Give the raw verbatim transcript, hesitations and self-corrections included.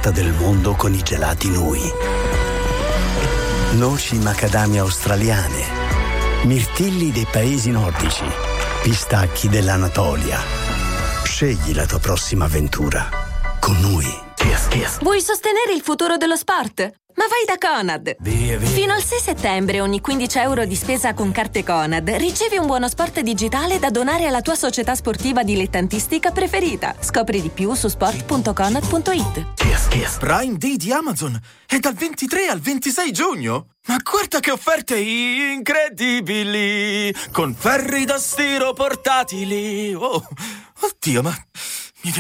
scoperta del mondo con i gelati Nui. Noci macadamia australiane, mirtilli dei paesi nordici, pistacchi dell'Anatolia. Scegli la tua prossima avventura con Nui. Kiss, kiss. Vuoi sostenere il futuro dello sport? Ma vai da Conad! Via, via. Fino al sei settembre ogni quindici euro di spesa con carte Conad ricevi un buono sport digitale da donare alla tua società sportiva dilettantistica preferita. Scopri di più su sport punto conad punto it. Kiss, kiss. Prime Day di Amazon è dal ventitré al ventisei giugno. Ma guarda che offerte incredibili! Con ferri da stiro portatili. Oh, oddio, ma...